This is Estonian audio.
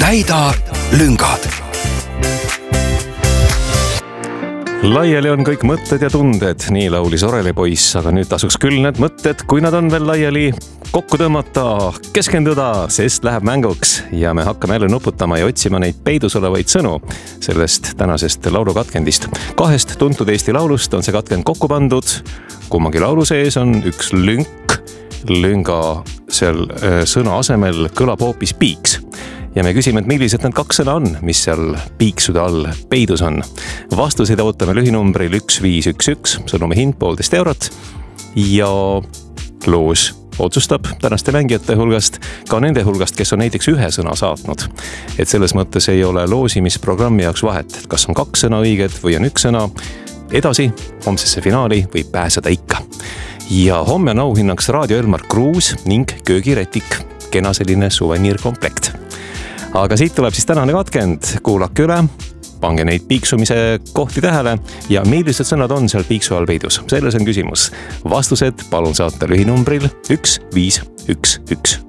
täida lüngad. Laiali on kõik mõtted ja tunded, nii laulis orelipoiss, aga nüüd tasuks küll need mõtted, kui nad on veel laiali, kokku tõmmata, keskenduda, sest läheb mänguks ja me hakkame jälle nuputama ja otsima neid peidus olevaid sõnu sellest tänasest laulukatkendist. 2 tuntud Eesti laulust on see katkend kokku pandud, kummagi laulu sees on üks lünk, lünga seal sõna asemel kõlab hoopis piiks. Ja me küsime, et millised need 2 sõna on, mis seal piiksude all peidus on. Vastuseid ootame lühinumbril 1511, sõnumi hind 1,5 eurot ja loos otsustab tänaste mängijate hulgast, ka nende hulgast, kes on näiteks 1 sõna saatnud. Et selles mõttes ei ole loosimisprogrammi jaoks vahet, et kas on 2 sõna õiged või on 1 sõna. Edasi, homsesse finaali võib pääseda ikka. Ja homme on auhinnaks Raadio Elmar Kruus ning köögirätik, kena selline suveniirkomplekt. Aga siit tuleb siis tänane katkend, kuulake üle, pange neid piiksumise kohti tähele ja millised sõnad on seal piiksu all peidus. Selles on küsimus. Vastused palun saata lühinumbril 1511.